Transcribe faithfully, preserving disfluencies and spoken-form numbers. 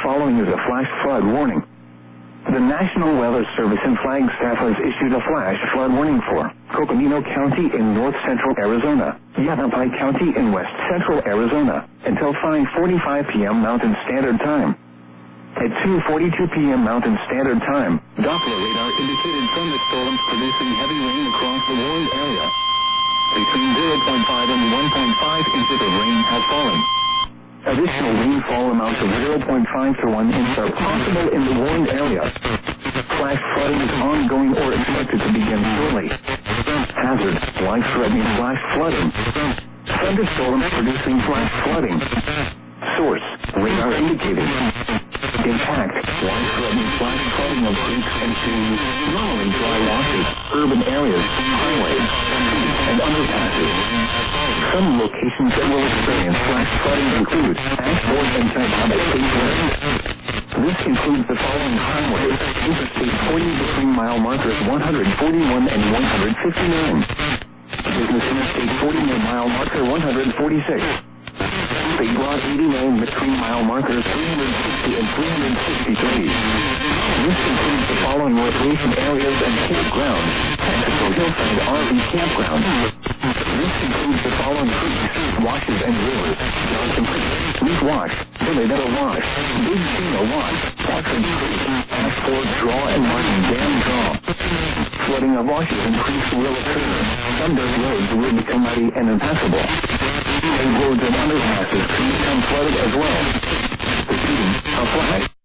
following is a flash flood warning. The National Weather Service in Flagstaff has issued a flash flood warning for Coconino County in north central Arizona, Yavapai County in west central Arizona, until five forty-five p.m. Mountain Standard Time. At two forty-two p.m. Mountain Standard Time, Doppler radar indicated thunderstorms producing heavy rain across the warned area. Between zero point five and one point five inches of rain has fallen. Additional rainfall amounts of zero point five to one inch are possible in the warned area. Flash flooding is ongoing or expected to begin shortly. Hazard, life-threatening flash flooding. Thunderstorms producing flash flooding. Source, radar indicated. Impact, life-threatening flash flooding of creeks and streams, normally dry washes, urban areas, highways, streets, and underpasses. Some locations that will experience flash flooding include Ashford and Tacoma State Roads. This includes the following highways: Interstate forty between mile markers one forty-one and one fifty-nine. Business Interstate forty near mile marker one forty-six. State Route eighty-nine between mile markers three sixty and three sixty-three. This includes the following recreation areas and campgrounds: Texaco Hillside R V Campground. This includes the following creeks, washes, and rivers: Johnson Creek, Leaf Wash, Billy Meadow Wash, Big Chino Wash, Patrick Creek, Ashford Draw, and Martin Dam Draw. Flooding of washes and creeks will occur. Some dirt roads will become muddy and impassable. And roads and underpasses can become flooded as well. Repeating, a flash